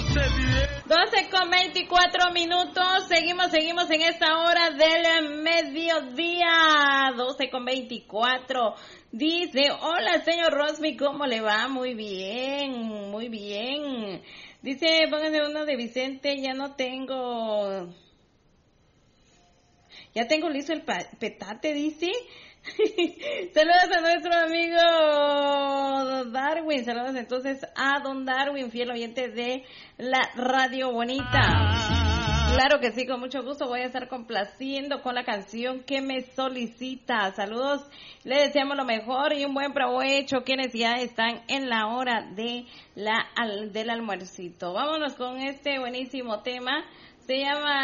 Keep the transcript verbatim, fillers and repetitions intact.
doce con veinticuatro minutos, seguimos, seguimos en esta hora del mediodía, doce con veinticuatro. Dice, hola señor Rosby, ¿cómo le va? Muy bien, muy bien. Dice, pónganse uno de Vicente, ya no tengo, ya tengo listo el pa- petate, dice. Saludos a nuestro amigo Darwin, saludos entonces a don Darwin, fiel oyente de la Radio Bonita. Claro que sí, con mucho gusto voy a estar complaciendo con la canción que me solicita. Saludos, le deseamos lo mejor y un buen provecho quienes ya están en la hora de la al, del almuercito. Vámonos con este buenísimo tema, se llama